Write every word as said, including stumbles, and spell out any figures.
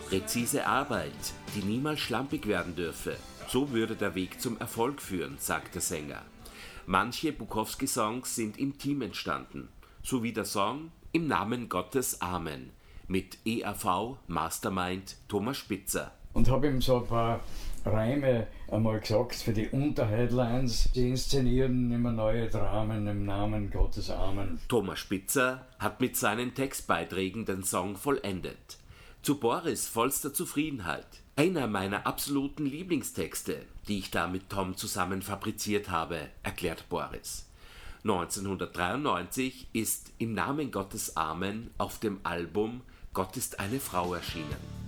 Präzise Arbeit, die niemals schlampig werden dürfe. So würde der Weg zum Erfolg führen, sagt der Sänger. Manche Bukowski-Songs sind im Team entstanden, so wie der Song Im Namen Gottes Amen mit E A V Mastermind Thomas Spitzer. Und habe ihm so ein paar Reime einmal gesagt für die Unterheadlines, die inszenieren immer neue Dramen im Namen Gottes Amen. Thomas Spitzer hat mit seinen Textbeiträgen den Song vollendet. Zu Boris vollster Zufriedenheit. Einer meiner absoluten Lieblingstexte, die ich da mit Tom zusammen fabriziert habe, erklärt Boris. neunzehnhundertdreiundneunzig ist Im Namen Gottes Amen auf dem Album Gott ist eine Frau erschienen.